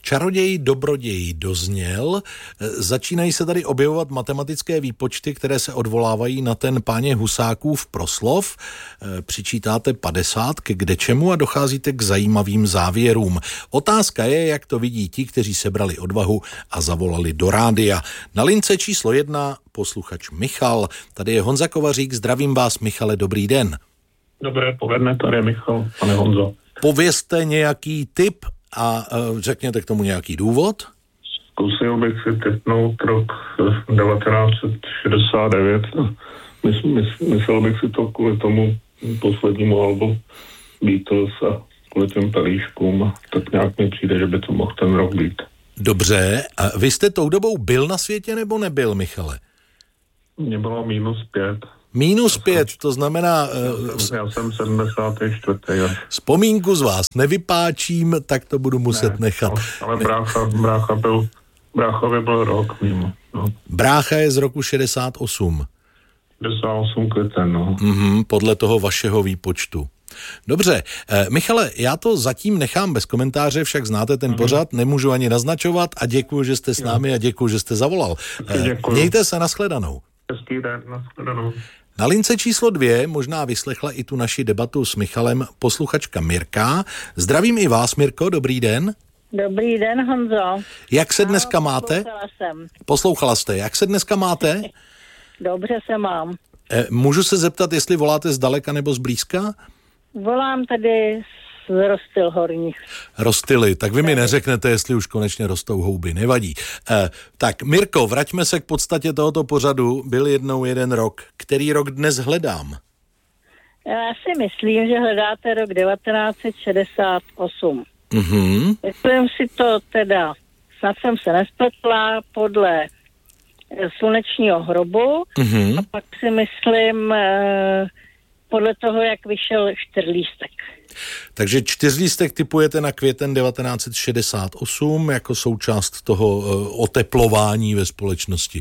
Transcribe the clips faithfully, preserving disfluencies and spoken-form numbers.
Čaroděj, dobroděj dozněl. Začínají se tady objevovat matematické výpočty, které se odvolávají na ten páně Husákův proslov. Přičítáte padesát k kdečemu a docházíte k zajímavým závěrům. Otázka je, jak to vidí ti, kteří sebrali odvahu a zavolali do rádia. Na lince číslo jedna posluchač Michal. Tady je Honza Kovařík. Zdravím vás, Michale, dobrý den. Dobré poledne, tady je Michal, pane Honzo. Povězte nějaký tip a uh, řekněte k tomu nějaký důvod. Zkusil bych si tipnout rok devatenáct set šedesát devět. Mys, mys, myslel bych si to kvůli tomu poslednímu albu Beatles a kvůli těm pelíškům. Tak nějak mi přijde, že by to mohl ten rok být. Dobře. A vy jste tou dobou byl na světě nebo nebyl, Michale? Mně bylo minus pět. Minus pět, to znamená... Já jsem, já jsem sedmdesátý čtvrtý Vzpomínku z vás nevypáčím, tak to budu muset ne, nechat. Ale brácha, brácha byl, bráchovi byl rok mimo. No. Brácha je z roku šedesát osm. šedesát osm květen, no. Mm-hmm, podle toho vašeho výpočtu. Dobře, eh, Michale, já to zatím nechám bez komentáře, však znáte ten mm-hmm. pořad, nemůžu ani naznačovat a děkuji, že jste s námi a děkuji, že jste zavolal. Eh, mějte se, nashledanou. Hezký den, nashledanou. Na lince číslo dvě možná vyslechla i tu naši debatu s Michalem posluchačka Mirka. Zdravím i vás, Mirko, dobrý den. Dobrý den, Honzo. Jak se dneska máte? Poslouchala jsem. Poslouchala jste. Jak se dneska máte? Dobře se mám. E, můžu se zeptat, jestli voláte zdaleka nebo zblízka? Volám tady z Rostil Horních. Rostily, tak vy mi neřeknete, jestli už konečně rostou houby, nevadí. E, tak Mirko, vraťme se k podstatě tohoto pořadu. Byl jednou jeden rok. Který rok dnes hledám? Já si myslím, že hledáte rok devatenáct set šedesát osm. Mhm. Myslím si to teda, snad jsem se nespletla, podle slunečního hrobu Mhm. a pak si myslím eh, podle toho, jak vyšel čtyřlístek. Takže čtyřlístek typujete na květen devatenáct set šedesát osm jako součást toho uh, oteplování ve společnosti.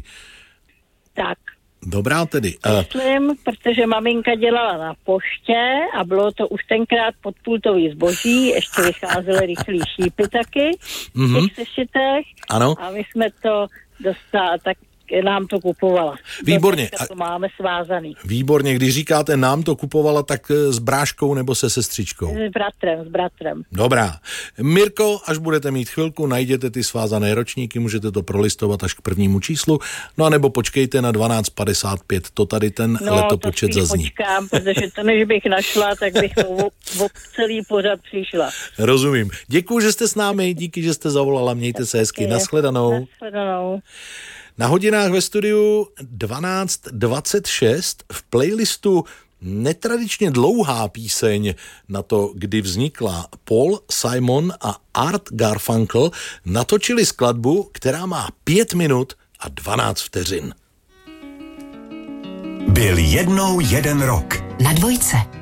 Tak. Dobrá tedy. Myslím, protože maminka dělala na poště a bylo to už tenkrát podpultový zboží, ještě vycházely rychlý šípy taky v Mm-hmm. těch sešitech. Ano. A my jsme to dostali, tak nám to kupovala. Výborně. To máme svázaný. Výborně, když říkáte nám to kupovala, tak s bráškou nebo se sestřičkou? S bratrem, s bratrem. Dobrá. Mirko, až budete mít chvilku, najděte ty svázané ročníky, můžete to prolistovat až k prvnímu číslu, no a nebo počkejte na dvanáct padesát pět, to tady ten no, letopočet zazní. No, to počkám, protože to než bych našla, tak bych to o, o celý pořad přišla. Rozumím. Děkuju, že jste s námi, díky, že jste zavolala, mějte se hezky, nashledanou. Nashledanou. Na hodinách ve studiu dvanáct dvacet šest v playlistu netradičně dlouhá píseň na to, kdy vznikla. Paul Simon a Art Garfunkel natočili skladbu, která má pět minut a dvanáct vteřin. Byl jednou jeden rok. Na dvojce.